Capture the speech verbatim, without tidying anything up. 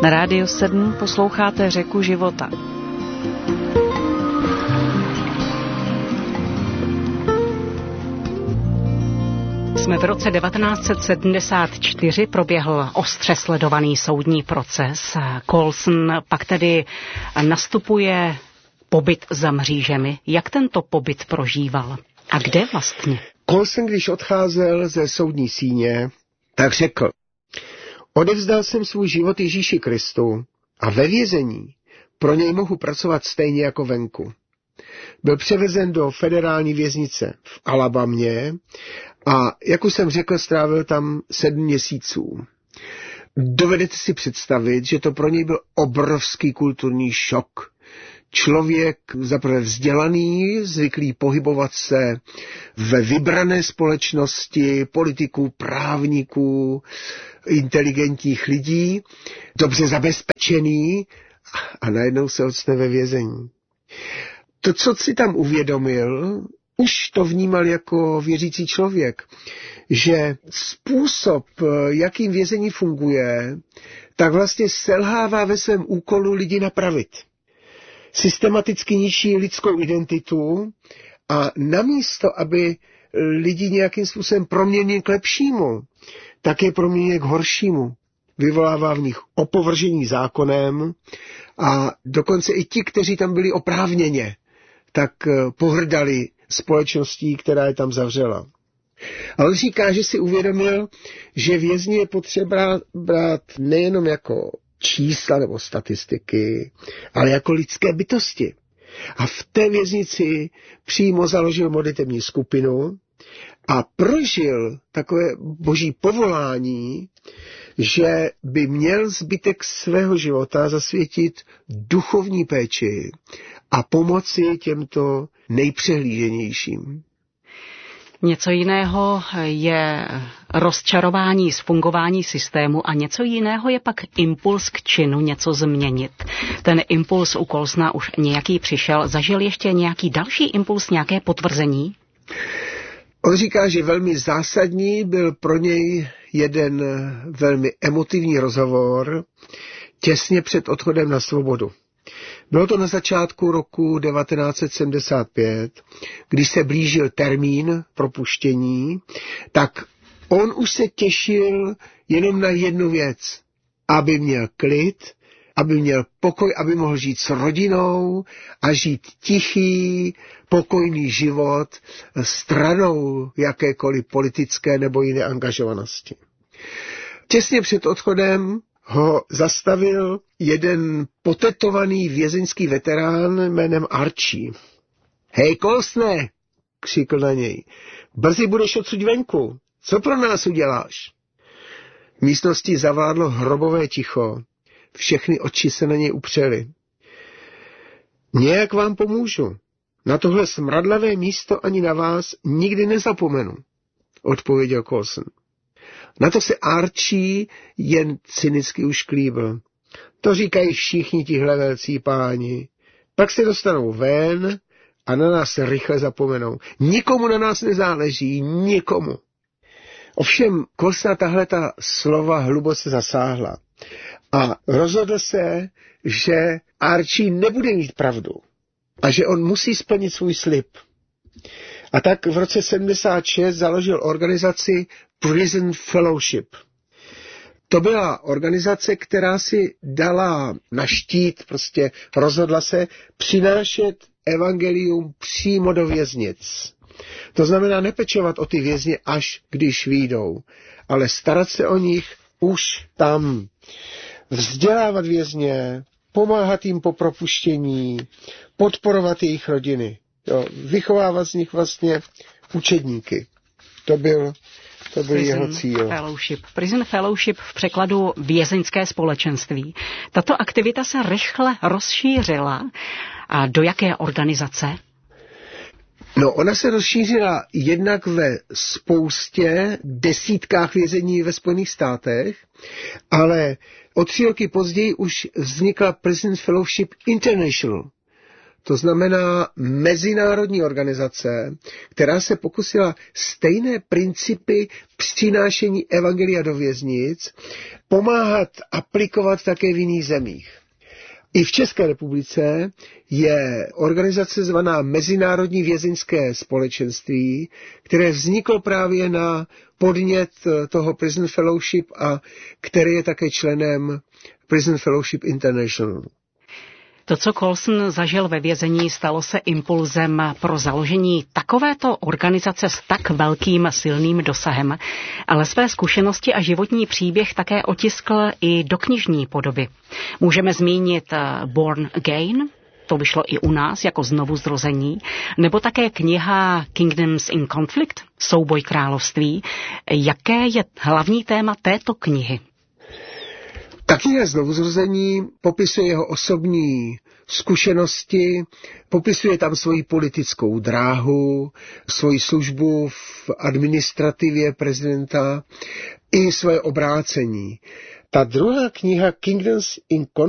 Na Rádiu sedm posloucháte Řeku života. Jsme v roce devatenáct set sedmdesát čtyři, proběhl ostře sledovaný soudní proces. Colson pak tedy nastupuje pobyt za mřížemi. Jak tento pobyt prožíval? A kde vlastně? Colson, když odcházel ze soudní síně, tak řekl: odevzdal jsem svůj život Ježíši Kristu a ve vězení pro něj mohu pracovat stejně jako venku. Byl převezen do federální věznice v Alabamě a, jak už jsem řekl, strávil tam sedm měsíců. Dovedete si představit, že to pro něj byl obrovský kulturní šok. Člověk zaprvé vzdělaný, zvyklý pohybovat se ve vybrané společnosti, politiků, právníků, inteligentních lidí, dobře zabezpečený a najednou se ocitne ve vězení. To, co si tam uvědomil, už to vnímal jako věřící člověk, že způsob, jakým vězení funguje, tak vlastně selhává ve svém úkolu lidi napravit. Systematicky ničí lidskou identitu a namísto, aby lidi nějakým způsobem proměnili k lepšímu, tak je proměnili k horšímu. Vyvolává v nich opovržení zákonem a dokonce i ti, kteří tam byli oprávněně, tak pohrdali společností, která je tam zavřela. A on říká, že si uvědomil, že vězni je potřeba brát nejenom jako čísla nebo statistiky, ale jako lidské bytosti. A v té věznici přímo založil modlitební skupinu a prožil takové boží povolání, že by měl zbytek svého života zasvětit duchovní péči a pomoci těmto nejpřehlíženějším. Něco jiného je rozčarování z fungování systému a něco jiného je pak impuls k činu něco změnit. Ten impuls u Colsona už nějaký přišel. Zažil ještě nějaký další impuls, nějaké potvrzení? On říká, že velmi zásadní byl pro něj jeden velmi emotivní rozhovor těsně před odchodem na svobodu. Bylo to na začátku roku devatenáct set sedmdesát pět, když se blížil termín propuštění, tak on už se těšil jenom na jednu věc, aby měl klid, aby měl pokoj, aby mohl žít s rodinou a žít tichý, pokojný život stranou jakékoliv politické nebo jiné angažovanosti. Těsně před odchodem ho zastavil jeden potetovaný vězeňský veterán jménem Archie. Hej, Colsone, křikl na něj, brzy budeš odsud venku, co pro nás uděláš? V místnosti zavládlo hrobové ticho, všechny oči se na něj upřely. Nějak vám pomůžu, na tohle smradlavé místo ani na vás nikdy nezapomenu, odpověděl Colson. Na to se Archie jen cynicky ušklíbil. To říkají všichni tihle velcí páni. Pak se dostanou ven a na nás se rychle zapomenou. Nikomu na nás nezáleží, nikomu. Ovšem Colsona tahle ta slova hluboce zasáhla a rozhodl se, že Archie nebude mít pravdu a že on musí splnit svůj slib. A tak v roce sedmdesát šest založil organizaci Prison Fellowship. To byla organizace, která si dala na štít, prostě rozhodla se přinášet evangelium přímo do věznic. To znamená nepečovat o ty vězně, až když vyjdou, ale starat se o nich už tam. Vzdělávat vězně, pomáhat jim po propuštění, podporovat jejich rodiny. Jo, vychovávat z nich vlastně učedníky. To byl, to byl jeho cíl. Fellowship. Prison Fellowship v překladu vězeňské společenství. Tato aktivita se rychle rozšířila. A do jaké organizace? No, ona se rozšířila jednak ve spoustě desítkách vězení ve Spojených státech, ale o tři roky později už vznikla Prison Fellowship International. To znamená mezinárodní organizace, která se pokusila stejné principy přinášení evangelia do věznic pomáhat aplikovat také v jiných zemích. I v České republice je organizace zvaná Mezinárodní vězeňské společenství, které vzniklo právě na podnět toho Prison Fellowship a který je také členem Prison Fellowship International. To, co Colson zažil ve vězení, stalo se impulzem pro založení takovéto organizace s tak velkým silným dosahem, ale své zkušenosti a životní příběh také otiskl i do knižní podoby. Můžeme zmínit Born Again, to vyšlo i u nás jako znovuzrození, nebo také kniha Kingdoms in Conflict, Souboj království. Jaké je hlavní téma této knihy? Ta kniha Znovuzrození popisuje jeho osobní zkušenosti, popisuje tam svoji politickou dráhu, svoji službu v administrativě prezidenta i svoje obrácení. Ta druhá kniha Kingdoms in Conflict